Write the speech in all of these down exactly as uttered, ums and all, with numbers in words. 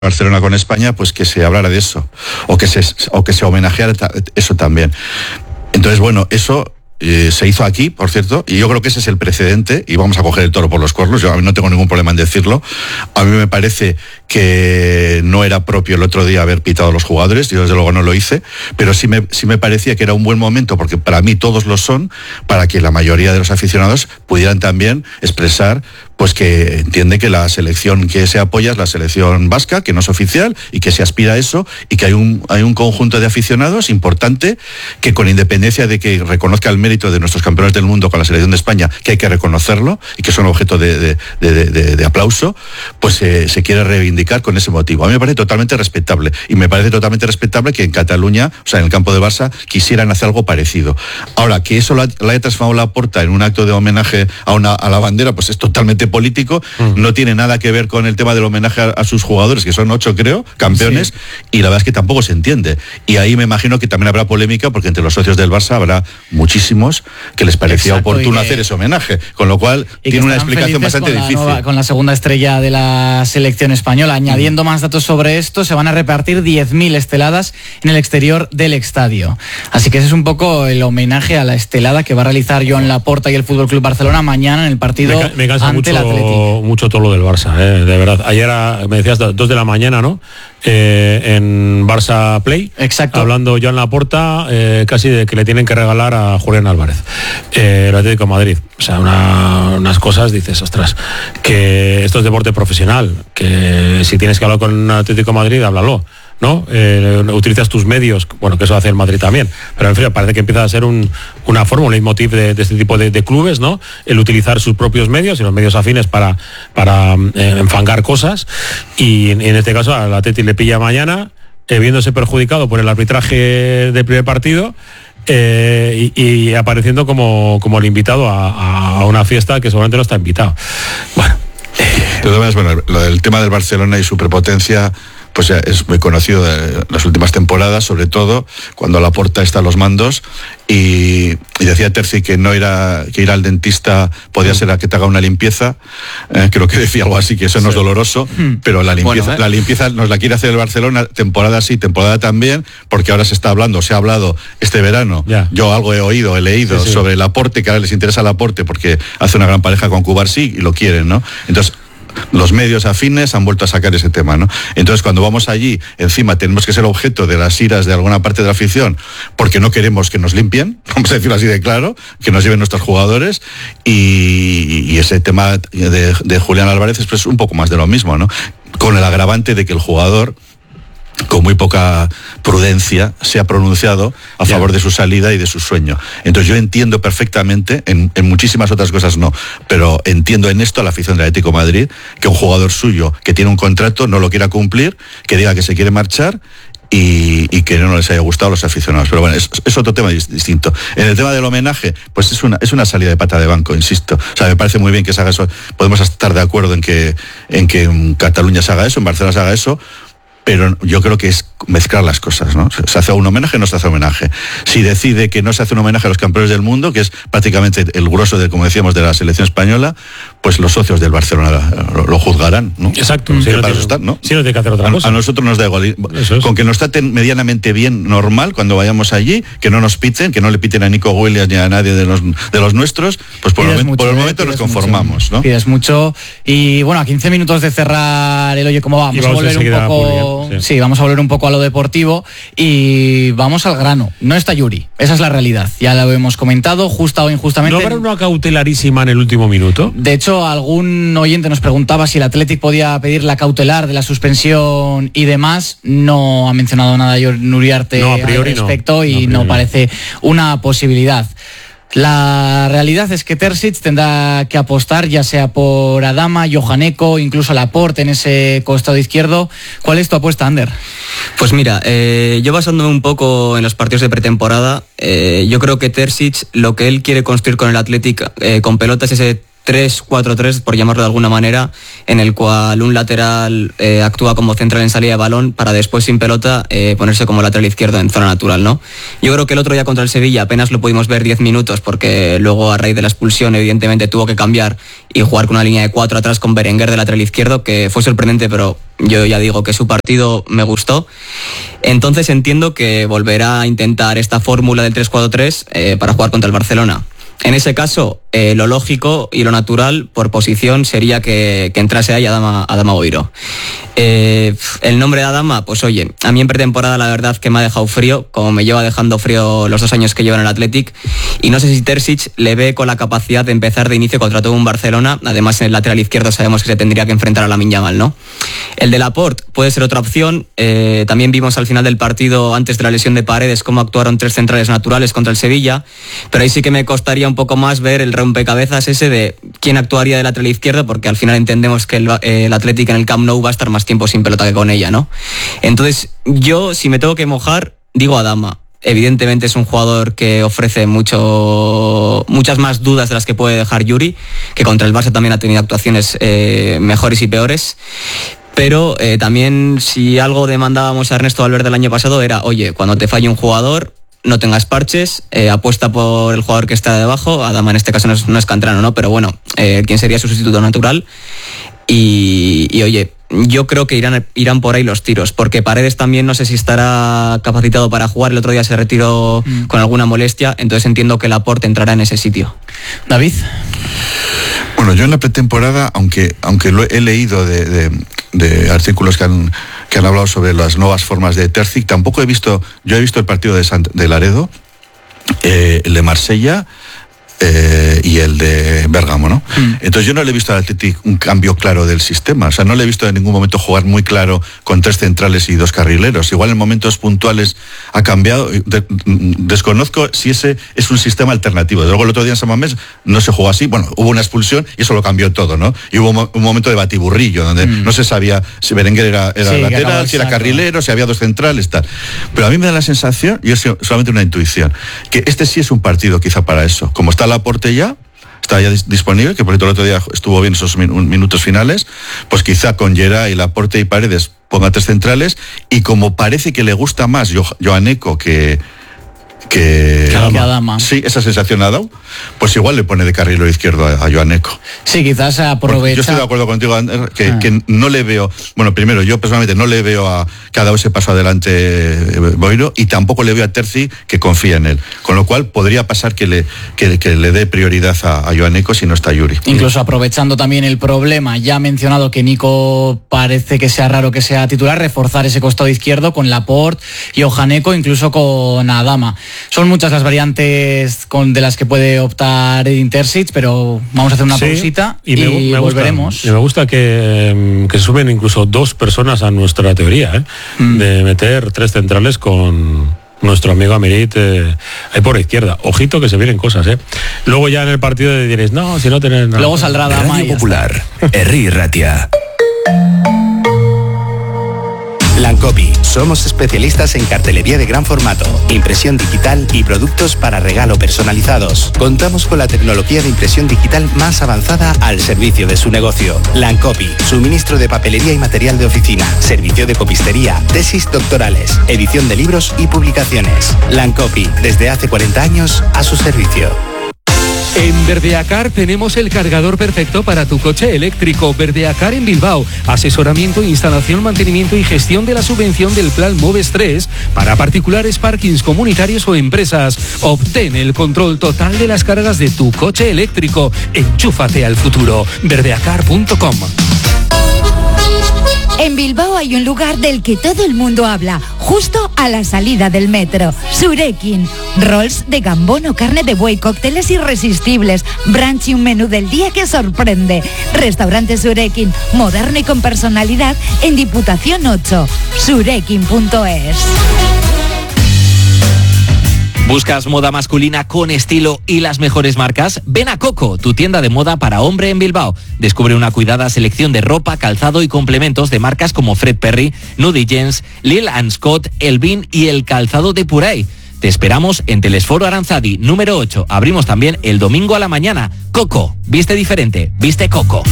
Barcelona con España, pues que se hablara de eso, o que se, o que se homenajeara eso también. Entonces, bueno, eso eh, se hizo aquí, por cierto, y yo creo que ese es el precedente, y vamos a coger el toro por los cuernos. Yo a mí no tengo ningún problema en decirlo. A mí me parece que no era propio el otro día haber pitado a los jugadores, yo desde luego no lo hice, pero sí me, sí me parecía que era un buen momento, porque para mí todos lo son, para que la mayoría de los aficionados pudieran también expresar pues que entiende que la selección que se apoya es la selección vasca, que no es oficial y que se aspira a eso, y que hay un, hay un conjunto de aficionados importante que, con independencia de que reconozca el mérito de nuestros campeones del mundo con la selección de España, que hay que reconocerlo y que son objeto de, de, de, de, de aplauso, pues eh, se quiere reivindicar con ese motivo. A mí me parece totalmente respetable, y me parece totalmente respetable que en Cataluña, o sea, en el campo de Barça, quisieran hacer algo parecido. Ahora, que eso lo, lo haya transformado Laporta en un acto de homenaje a, una, a la bandera, pues es totalmente político, mm. no tiene nada que ver con el tema del homenaje a, a sus jugadores, que son ocho, creo, campeones, sí. Y la verdad es que tampoco se entiende. Y ahí me imagino que también habrá polémica, porque entre los socios del Barça habrá muchísimos que les parecía Exacto, oportuno que, hacer ese homenaje, con lo cual tiene una explicación bastante con difícil. Nueva, con la segunda estrella de la selección española. Añadiendo mm. más datos sobre esto, se van a repartir diez mil esteladas en el exterior del estadio. Así que ese es un poco el homenaje a la estelada que va a realizar Joan Laporta y el F C Barcelona mañana en el partido me, ca- me cansa ante mucho, el Atleti. Mucho todo lo del Barça, eh, de verdad. Ayer a, me decías dos de la mañana, ¿no? Eh, en Barça Play. Exacto. Hablando Joan Laporta eh, casi de que le tienen que regalar a Julián Álvarez, eh, el Atlético de Madrid. O sea, una, unas cosas, dices, ostras, que esto es deporte profesional, que si tienes que hablar con el Atlético de Madrid, háblalo, ¿no? Eh, utilizas tus medios, bueno, que eso hace el Madrid también, pero en fin, parece que empieza a ser un, una fórmula, un leitmotiv de, de este tipo de, de clubes, ¿no? El utilizar sus propios medios y los medios afines para, para eh, enfangar cosas, y en, en este caso al Atleti le pilla mañana, eh, viéndose perjudicado por el arbitraje del primer partido, eh, y, y apareciendo como, como el invitado a, a una fiesta que seguramente no está invitado. Bueno. De todas maneras, bueno, lo del tema del Barcelona y su prepotencia, pues ya es muy conocido de las últimas temporadas, sobre todo cuando Laporta está a los mandos, y, y decía Terzi que no era que ir al dentista podía ser a que te haga una limpieza, eh, creo que decía algo así, que eso no es doloroso, mm. pero la limpieza, bueno, ¿eh? la limpieza nos la quiere hacer el Barcelona, temporada sí, temporada también, porque ahora se está hablando, se ha hablado este verano, yeah. yo algo he oído, he leído sí, sí. sobre el aporte, que ahora les interesa el aporte porque hace una gran pareja con Cubarsí y lo quieren, ¿no? Entonces los medios afines han vuelto a sacar ese tema, ¿no? Entonces, cuando vamos allí, encima tenemos que ser objeto de las iras de alguna parte de la afición, porque no queremos que nos limpien, vamos a decirlo así de claro, que nos lleven nuestros jugadores, y, y ese tema de, de Julián Álvarez es pues un poco más de lo mismo, ¿no? Con el agravante de que el jugador, con muy poca prudencia, se ha pronunciado a ya. favor de su salida y de su sueño. Entonces yo entiendo perfectamente, en, en muchísimas otras cosas no, pero entiendo en esto a la afición del Atlético de Madrid, que un jugador suyo que tiene un contrato no lo quiera cumplir, que diga que se quiere marchar, Y, y que no les haya gustado a los aficionados. Pero bueno, es, es otro tema distinto. En el tema del homenaje, pues es una, es una salida de pata de banco, insisto. O sea, me parece muy bien que se haga eso. Podemos estar de acuerdo en que, en que en Cataluña se haga eso, en Barcelona se haga eso, pero yo creo que es mezclar las cosas, ¿no? Se hace un homenaje, no se hace homenaje. Si decide que no se hace un homenaje a los campeones del mundo, que es prácticamente el grueso de, como decíamos, de la selección española, pues los socios del Barcelona lo, lo juzgarán, ¿no? Exacto. Sí, no, tiene, está, ¿no? Sí, no tiene que hacer otra a, cosa. A nosotros nos da igual. Eso es. Con que nos traten medianamente bien, normal, cuando vayamos allí, que no nos piten, que no le piten a Nico Williams ni a nadie de los, de los nuestros, pues por, el, mucho, por el momento eh, nos conformamos, mucho, ¿no? Pides mucho. Y bueno, a quince minutos de cerrar el Oye, ¿cómo vamos? Y vamos a volver un Pulgar, poco... sí. sí, vamos a volver un poco a lo deportivo y vamos al grano. No está Yuri, esa es la realidad. Ya lo hemos comentado, justa o injustamente. ¿No habrá una cautelarísima en el último minuto? De hecho, algún oyente nos preguntaba si el Athletic podía pedir la cautelar de la suspensión y demás. No ha mencionado nada Uriarte no, a priori al respecto no. y no, no parece una posibilidad. La realidad es que Terzic tendrá que apostar ya sea por Adama, Johaneko, incluso Laporte en ese costado izquierdo. ¿Cuál es tu apuesta, Ander? Pues mira, eh, yo basándome un poco en los partidos de pretemporada, eh, yo creo que Terzic lo que él quiere construir con el Athletic eh, con pelota es ese tres cuatro tres, por llamarlo de alguna manera, en el cual un lateral eh, actúa como central en salida de balón para después sin pelota eh, ponerse como lateral izquierdo en zona natural, ¿no? Yo creo que el otro día contra el Sevilla apenas lo pudimos ver diez minutos porque luego a raíz de la expulsión evidentemente tuvo que cambiar y jugar con una línea de cuatro atrás con Berenguer de lateral izquierdo, que fue sorprendente, pero yo ya digo que su partido me gustó. Entonces entiendo que volverá a intentar esta fórmula del tres cuatro tres eh, para jugar contra el Barcelona. En ese caso, eh, lo lógico y lo natural por posición sería que, que entrase ahí Adama, Adama Oiro. Eh, el nombre de Adama, pues oye, a mí en pretemporada la verdad que me ha dejado frío, como me lleva dejando frío los dos años que lleva en el Athletic, y no sé si Terzic le ve con la capacidad de empezar de inicio contra todo un Barcelona. Además en el lateral izquierdo sabemos que se tendría que enfrentar a Lamine Yamal, ¿no? El de Laporte puede ser otra opción. Eh, también vimos al final del partido, antes de la lesión de Paredes, cómo actuaron tres centrales naturales contra el Sevilla, pero ahí sí que me costaría un poco más ver el rompecabezas ese de quién actuaría de lateral izquierdo, porque al final entendemos que el, el Athletic en el Camp Nou va a estar más tiempo sin pelota que con ella, ¿no? Entonces yo, si me tengo que mojar, digo Adama. Evidentemente es un jugador que ofrece mucho, muchas más dudas de las que puede dejar Yuri, que contra el Barça también ha tenido actuaciones eh, mejores y peores. Pero eh, también si algo demandábamos a Ernesto Valverde el año pasado era, oye, cuando te falle un jugador, no tengas parches, eh, apuesta por el jugador que está debajo. Adama en este caso no es, no es canterano, ¿no? Pero bueno, eh, ¿quién sería su sustituto natural? Y, y oye, yo creo que irán, irán por ahí los tiros, porque Paredes también no sé si estará capacitado para jugar. El otro día se retiró mm. con alguna molestia, entonces entiendo que Laporte entrará en ese sitio. David. Bueno, yo en la pretemporada, aunque, aunque lo he leído de, de, de artículos que han, que han hablado sobre las nuevas formas de Terzic, tampoco he visto, yo he visto el partido de, Sant, de Laredo, eh, el de Marsella, Eh, y el de Bérgamo, ¿no? Mm. Entonces yo no le he visto al Athletic un cambio claro del sistema, o sea, no le he visto en ningún momento jugar muy claro con tres centrales y dos carrileros. Igual en momentos puntuales ha cambiado, de, desconozco si ese es un sistema alternativo. Luego el otro día en San Mamés no se jugó así, bueno, hubo una expulsión y eso lo cambió todo, ¿no? Y hubo un momento de batiburrillo, donde mm. no se sabía si Berenguer era, era sí, lateral, si era carrilero, si había dos centrales, tal. Pero a mí me da la sensación, y es solamente una intuición, que este sí es un partido quizá para eso, como está Laporte ya, está ya disponible, que por cierto el otro día estuvo bien esos min- minutos finales, pues quizá con Geray, Laporte y Paredes ponga tres centrales, y como parece que le gusta más Jo- Joaneco que que, que Adama. Sí, esa sensación ha dado, pues igual le pone de carrilero izquierdo a, a Joaneco. Sí, quizás aprovecha. Yo estoy de acuerdo contigo, Ander, que, ah. que no le veo, bueno, primero yo personalmente no le veo a que ha dado ese paso adelante Boiro, y tampoco le veo a Terzi que confía en él, con lo cual podría pasar que le, que, que le dé prioridad a, a Joaneco si no está Yuri. Incluso aprovechando también el problema, ya ha mencionado que Nico parece que sea raro que sea titular, reforzar ese costado izquierdo con Laporte y Joaneco, incluso con Adama. Son muchas las variantes con, de las que puede optar Edin Terzic, pero vamos a hacer una sí, pausita y, me, y me volveremos. Gusta, y me gusta que, que se suben incluso dos personas a nuestra teoría, ¿eh? mm. de meter tres centrales con nuestro amigo Amirit eh, ahí por la izquierda. Ojito que se vienen cosas, ¿eh? Luego ya en el partido diréis, no, si no tenés nada. Luego saldrá Adama. Radio Popular, Herri Ratia. Lancopi. Somos especialistas en cartelería de gran formato, impresión digital y productos para regalo personalizados. Contamos con la tecnología de impresión digital más avanzada al servicio de su negocio. Lancopi. Suministro de papelería y material de oficina, servicio de copistería, tesis doctorales, edición de libros y publicaciones. Lancopi. Desde hace cuarenta años a su servicio. En Verdeacar tenemos el cargador perfecto para tu coche eléctrico. Verdeacar en Bilbao. Asesoramiento, instalación, mantenimiento y gestión de la subvención del plan Moves tres para particulares, parkings comunitarios o empresas. Obtén el control total de las cargas de tu coche eléctrico. Enchúfate al futuro. verdeacar punto com. En Bilbao hay un lugar del que todo el mundo habla, justo a la salida del metro. Surekin. Rolls de gambón o carne de buey, cócteles irresistibles, brunch y un menú del día que sorprende. Restaurante Surekin, moderno y con personalidad, en Diputación ocho. surekin punto es. ¿Buscas moda masculina con estilo y las mejores marcas? Ven a Coco, tu tienda de moda para hombre en Bilbao. Descubre una cuidada selección de ropa, calzado y complementos de marcas como Fred Perry, Nudie Jeans, Lil and Scott, Elvin y el calzado de Purey. Te esperamos en Telesforo Aranzadi, número ocho. Abrimos también el domingo a la mañana. Coco, viste diferente, viste Coco.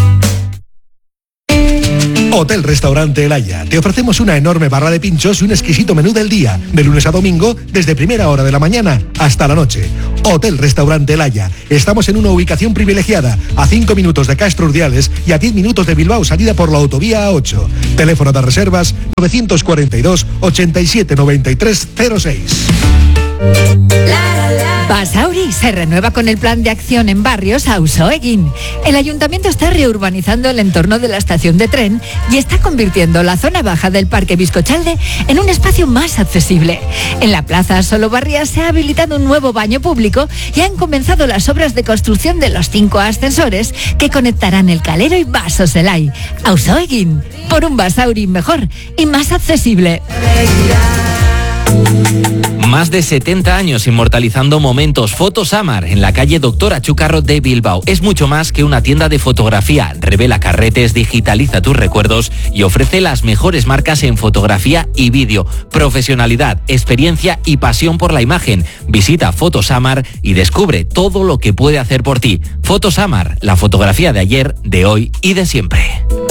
Hotel Restaurante El Haya. Te ofrecemos una enorme barra de pinchos y un exquisito menú del día, de lunes a domingo, desde primera hora de la mañana hasta la noche. Hotel Restaurante El Haya. Estamos en una ubicación privilegiada, a cinco minutos de Castro Urdiales y a diez minutos de Bilbao, salida por la autovía A ocho. Teléfono de reservas novecientos cuarenta y dos, ochenta y siete, noventa y tres, cero seis. Basauri se renueva con el plan de acción en barrios Auzoegin. El ayuntamiento está reurbanizando el entorno de la estación de tren y está convirtiendo la zona baja del Parque Bizcochalde en un espacio más accesible. En la plaza Solobarria se ha habilitado un nuevo baño público y han comenzado las obras de construcción de los cinco ascensores que conectarán el Calero y Baso Zelai. Auzoegin, por un Basauri mejor y más accesible. Más de setenta años inmortalizando momentos. Fotosamar en la calle Doctora Chucarro de Bilbao. Es mucho más que una tienda de fotografía. Revela carretes, digitaliza tus recuerdos y ofrece las mejores marcas en fotografía y vídeo. Profesionalidad, experiencia y pasión por la imagen. Visita Fotosamar y descubre todo lo que puede hacer por ti. Fotosamar, la fotografía de ayer, de hoy y de siempre.